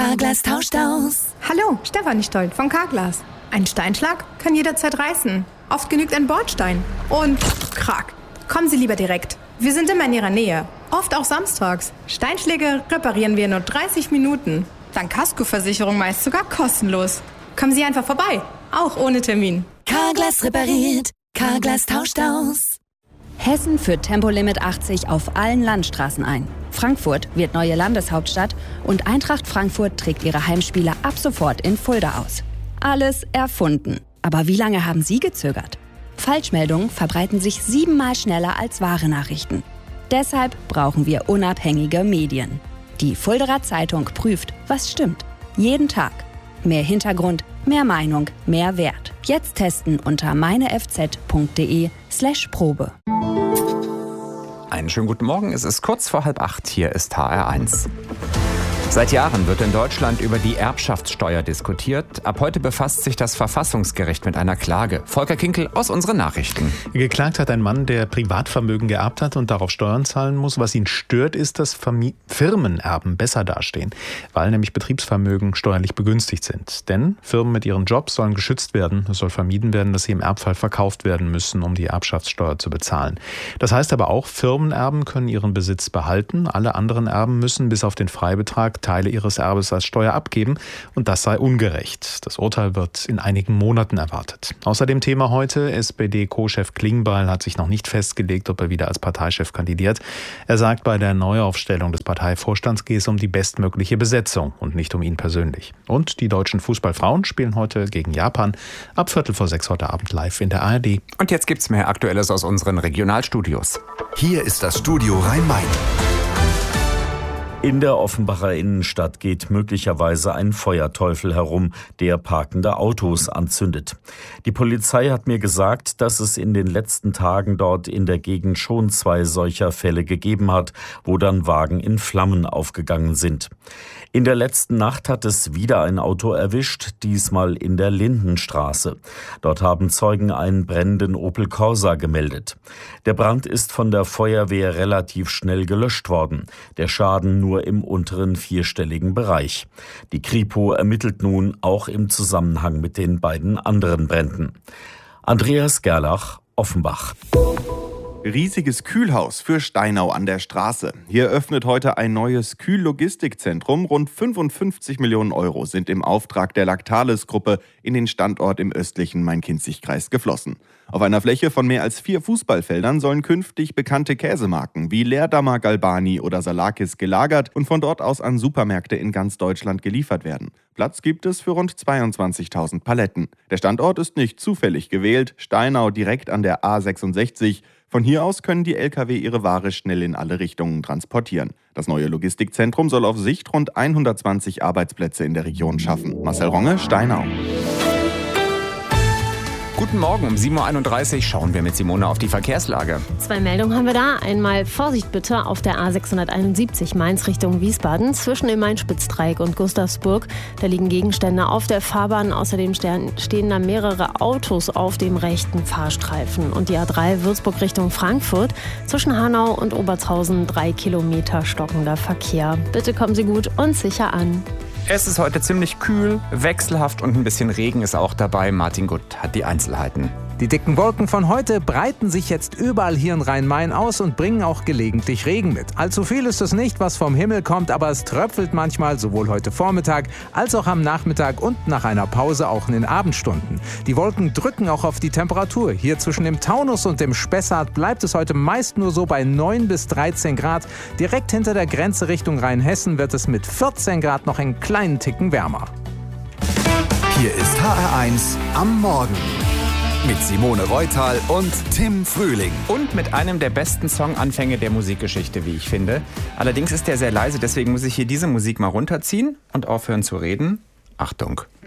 Carglass tauscht aus. Hallo, Stefanie Stoll von Carglass. Ein Steinschlag kann jederzeit reißen. Oft genügt ein Bordstein. Und krack. Kommen Sie lieber direkt. Wir sind immer in Ihrer Nähe. Oft auch samstags. Steinschläge reparieren wir in nur 30 Minuten. Dank Kaskoversicherung meist sogar kostenlos. Kommen Sie einfach vorbei. Auch ohne Termin. Carglass repariert. Carglass tauscht aus. Hessen führt Tempolimit 80 auf allen Landstraßen ein. Frankfurt wird neue Landeshauptstadt und Eintracht Frankfurt trägt ihre Heimspiele ab sofort in Fulda aus. Alles erfunden. Aber wie lange haben Sie gezögert? Falschmeldungen verbreiten sich 7-mal schneller als wahre Nachrichten. Deshalb brauchen wir unabhängige Medien. Die Fuldaer Zeitung prüft, was stimmt. Jeden Tag. Mehr Hintergrund, mehr Meinung, mehr Wert. Jetzt testen unter meinefz.de/Probe. Einen schönen guten Morgen, es ist kurz vor 7:30, hier ist HR1. Seit Jahren wird in Deutschland über die Erbschaftssteuer diskutiert. Ab heute befasst sich das Verfassungsgericht mit einer Klage. Volker Kinkel aus unseren Nachrichten. Geklagt hat ein Mann, der Privatvermögen geerbt hat und darauf Steuern zahlen muss. Was ihn stört, ist, dass Firmenerben besser dastehen, weil nämlich Betriebsvermögen steuerlich begünstigt sind. Denn Firmen mit ihren Jobs sollen geschützt werden. Es soll vermieden werden, dass sie im Erbfall verkauft werden müssen, um die Erbschaftssteuer zu bezahlen. Das heißt aber auch, Firmenerben können ihren Besitz behalten. Alle anderen Erben müssen bis auf den Freibetrag Teile ihres Erbes als Steuer abgeben und das sei ungerecht. Das Urteil wird in einigen Monaten erwartet. Außerdem Thema heute, SPD-Co-Chef Klingbeil hat sich noch nicht festgelegt, ob er wieder als Parteichef kandidiert. Er sagt, bei der Neuaufstellung des Parteivorstands gehe es um die bestmögliche Besetzung und nicht um ihn persönlich. Und die deutschen Fußballfrauen spielen heute gegen Japan ab 5:45 heute Abend live in der ARD. Und jetzt gibt's mehr Aktuelles aus unseren Regionalstudios. Hier ist das Studio Rhein-Main. In der Offenbacher Innenstadt geht möglicherweise ein Feuerteufel herum, der parkende Autos anzündet. Die Polizei hat mir gesagt, dass es in den letzten Tagen dort in der Gegend schon 2 solcher Fälle gegeben hat, wo dann Wagen in Flammen aufgegangen sind. In der letzten Nacht hat es wieder ein Auto erwischt, diesmal in der Lindenstraße. Dort haben Zeugen einen brennenden Opel Corsa gemeldet. Der Brand ist von der Feuerwehr relativ schnell gelöscht worden. Der Schaden nur im unteren 4-stelligen Bereich. Die Kripo ermittelt nun auch im Zusammenhang mit den beiden anderen Bränden. Andreas Gerlach, Offenbach. Riesiges Kühlhaus für Steinau an der Straße. Hier öffnet heute ein neues Kühllogistikzentrum. Rund 55 Millionen Euro sind im Auftrag der Lactalis-Gruppe in den Standort im östlichen Main-Kinzig-Kreis geflossen. Auf einer Fläche von mehr als 4 Fußballfeldern sollen künftig bekannte Käsemarken wie Leerdammer, Galbani oder Salakis gelagert und von dort aus an Supermärkte in ganz Deutschland geliefert werden. Platz gibt es für rund 22.000 Paletten. Der Standort ist nicht zufällig gewählt, Steinau direkt an der A66. Von hier aus können die Lkw ihre Ware schnell in alle Richtungen transportieren. Das neue Logistikzentrum soll auf Sicht rund 120 Arbeitsplätze in der Region schaffen. Marcel Ronge, Steinau. Guten Morgen, um 7:31 Uhr schauen wir mit Simone auf die Verkehrslage. 2 Meldungen haben wir da. Einmal Vorsicht bitte auf der A671 Mainz Richtung Wiesbaden zwischen dem Main-Spitz-Dreieck und Gustavsburg. Da liegen Gegenstände auf der Fahrbahn. Außerdem stehen da mehrere Autos auf dem rechten Fahrstreifen. Und die A3 Würzburg Richtung Frankfurt zwischen Hanau und Obertshausen 3 Kilometer stockender Verkehr. Bitte kommen Sie gut und sicher an. Es ist heute ziemlich kühl, wechselhaft und ein bisschen Regen ist auch dabei. Martin Gutt hat die Einzelheiten. Die dicken Wolken von heute breiten sich jetzt überall hier in Rhein-Main aus und bringen auch gelegentlich Regen mit. Allzu viel ist es nicht, was vom Himmel kommt, aber es tröpfelt manchmal, sowohl heute Vormittag als auch am Nachmittag und nach einer Pause auch in den Abendstunden. Die Wolken drücken auch auf die Temperatur. Hier zwischen dem Taunus und dem Spessart bleibt es heute meist nur so bei 9 bis 13 Grad. Direkt hinter der Grenze Richtung Rheinhessen wird es mit 14 Grad noch einen kleinen Ticken wärmer. Hier ist HR1 am Morgen. Mit Simone Reutal und Tim Frühling. Und mit einem der besten Songanfänge der Musikgeschichte, wie ich finde. Allerdings ist der sehr leise, deswegen muss ich hier diese Musik mal runterziehen und aufhören zu reden. Achtung.